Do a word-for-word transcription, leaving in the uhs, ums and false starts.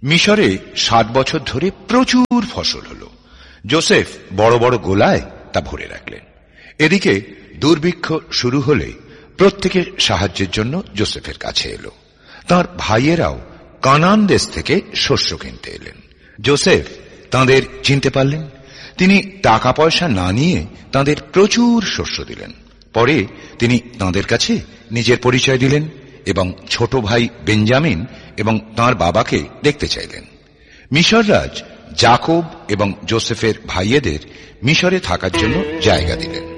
মিশরে ষাট বছর ধরে প্রচুর ফসল হল। যোসেফ বড় বড় গোলায় তা ভরে রাখলেন। এদিকে দুর্ভিক্ষ শুরু হলে প্রত্যেকে সাহায্যের জন্য যোসেফের কাছে এলো। তাঁর ভাইয়েরাও কানান দেশ থেকে শস্য কিনতে এলেন। যোসেফ তাঁদের চিনতে পারলেন। তিনি টাকা পয়সা না নিয়ে তাঁদের প্রচুর শস্য দিলেন। পরে তিনি তাঁদের কাছে নিজের পরিচয় দিলেন এবং ছোট ভাই বেঞ্জামিন এবং তাঁর বাবাকে দেখতে চাইলেন। মিশররাজ যাকব এবং যোসেফের ভাইয়েদের মিশরে থাকার জন্য জায়গা দিলেন।